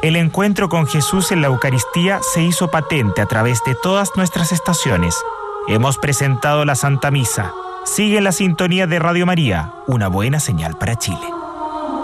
El encuentro con Jesús en la Eucaristía se hizo patente a través de todas nuestras estaciones. Hemos presentado la Santa Misa. Sigue en la sintonía de Radio María, una buena señal para Chile.